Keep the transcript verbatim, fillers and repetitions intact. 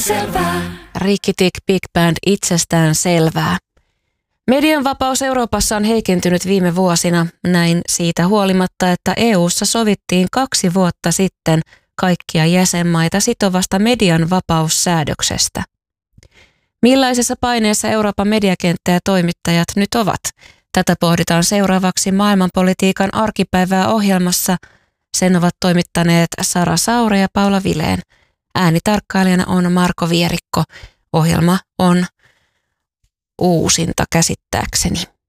selvää. Rikitik Big Band itsestään selvää. Median vapaus Euroopassa on heikentynyt viime vuosina, näin siitä huolimatta, että E U:ssa sovittiin kaksi vuotta sitten kaikkia jäsenmaita sitovasta median vapaussäädöksestä. Millaisessa paineessa Euroopan mediakenttä ja toimittajat nyt ovat? Tätä pohditaan seuraavaksi maailmanpolitiikan arkipäivää ohjelmassa. Sen ovat toimittaneet Sara Saure ja Paula Vileen. Äänitarkkailijana on Marko Vierikko. Ohjelma on uusinta käsittääkseni.